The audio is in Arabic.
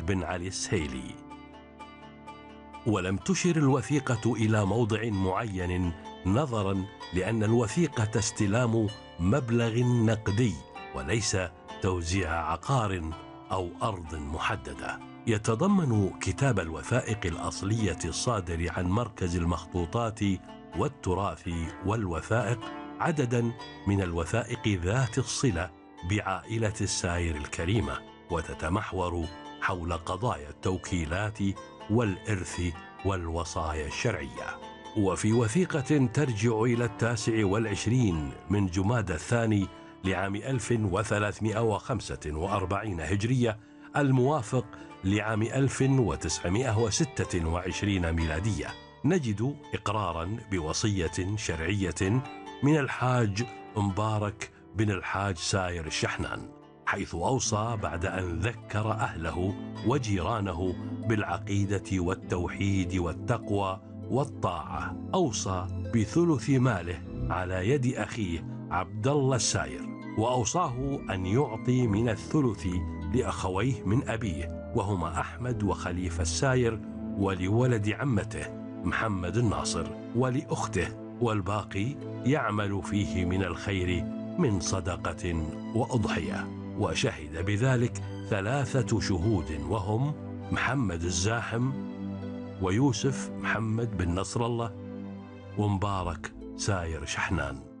بن علي السهيلي. ولم تشر الوثيقة إلى موضع معين، نظرا لأن الوثيقة استلام مبلغ نقدي وليس توزيع عقار أو أرض محددة. يتضمن كتاب الوثائق الأصلية الصادر عن مركز المخطوطات والتراث والوثائق عددا من الوثائق ذات الصلة بعائلة الساير الكريمة، وتتمحور حول قضايا التوكيلات والإرث والوصايا الشرعية. وفي وثيقة ترجع إلى 29 من جمادى الثاني لعام 1345 هجرية الموافق لعام 1926 ميلادية، نجد إقرارا بوصية شرعية من الحاج مبارك بن الحاج ساير الشحنان، حيث أوصى بعد أن ذكر أهله وجيرانه بالعقيدة والتوحيد والتقوى والطاعة، أوصى بثلث ماله على يد أخيه عبد الله الساير، وأوصاه أن يعطي من الثلث لأخويه من أبيه وهما أحمد وخليفة الساير، ولولد عمته محمد الناصر، ولأخته، والباقي يعمل فيه من الخير من صدقة وأضحية. وشهد بذلك 3 شهود وهم محمد الزاحم ويوسف محمد بن نصر الله ومبارك ساير شحنان.